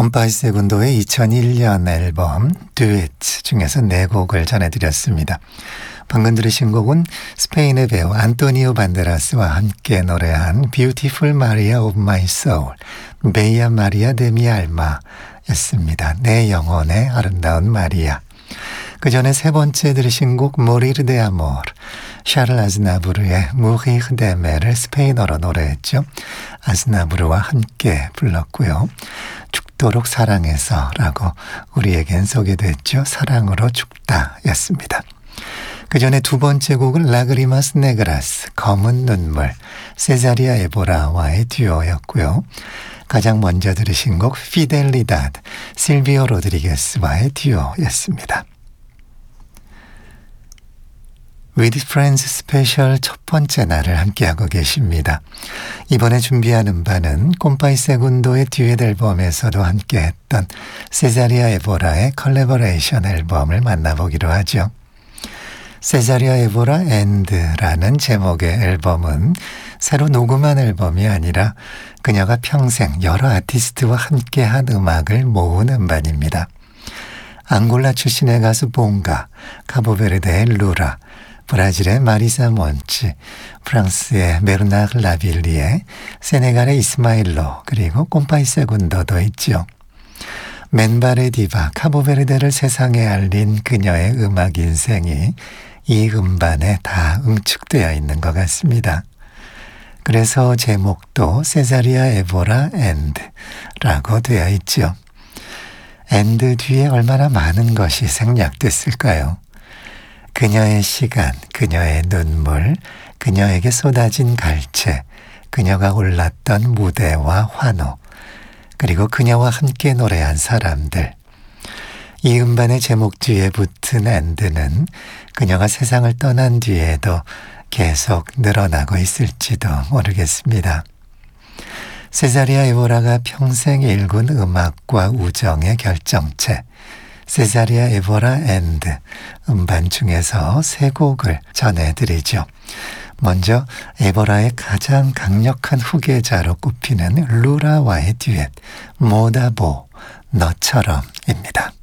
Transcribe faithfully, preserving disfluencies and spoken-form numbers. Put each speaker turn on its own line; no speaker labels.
콤파이 세군도의 이천일 년 앨범 듀엣 중에서 네 곡을 전해드렸습니다. 방금 들으신 곡은 스페인의 배우 안토니오 반데라스와 함께 노래한 Beautiful Maria of My Soul, 베이아 마리아 데 미 알마 였습니다. 내 영혼의 아름다운 마리아. 그 전에 세 번째 들으신 곡 모리르 데 아모르, 샤를 아즈나부르의 무히르 데 메를 스페인어로 노래했죠. 아즈나부르와 함께 불렀고요. 죽도록 사랑해서 라고 우리에겐 소개됐죠. 사랑으로 죽다 였습니다. 그 전에 두 번째 곡은 라그리마스 네그라스, 검은 눈물, 세자리아 에보라와의 듀오였고요. 가장 먼저 들으신 곡 피델리다드, 실비오 로드리게스와의 듀오였습니다. With Friends 스페셜 첫 번째 날을 함께하고 계십니다. 이번에 준비하는 바는 콤파이 세군도의 듀엣 앨범에서도 함께했던 세자리아 에보라의 컬래버레이션 앨범을 만나보기로 하죠. 세자리아 에보라 앤드라는 제목의 앨범은 새로 녹음한 앨범이 아니라 그녀가 평생 여러 아티스트와 함께한 음악을 모은 음반입니다. 앙골라 출신의 가수 봉가, 카보베르데의 루라, 브라질의 마리사 몬치, 프랑스의 베르나르 라빌리에, 세네갈의 이스마일로, 그리고 콤파이 세군도도 있죠. 맨발의 디바, 카보베르데를 세상에 알린 그녀의 음악 인생이 이 음반에 다 응축되어 있는 것 같습니다. 그래서 제목도 세자리아 에보라 앤드라고 되어 있죠. 앤드 뒤에 얼마나 많은 것이 생략됐을까요? 그녀의 시간, 그녀의 눈물, 그녀에게 쏟아진 갈채, 그녀가 올랐던 무대와 환호, 그리고 그녀와 함께 노래한 사람들. 이 음반의 제목 뒤에 붙은 앤드는 그녀가 세상을 떠난 뒤에도 계속 늘어나고 있을지도 모르겠습니다. 세자리아 에보라가 평생 일군 음악과 우정의 결정체, 세자리아 에보라 앤드 음반 중에서 세 곡을 전해드리죠. 먼저 에보라의 가장 강력한 후계자로 꼽히는 루라와의 듀엣 모다보, 너처럼입니다.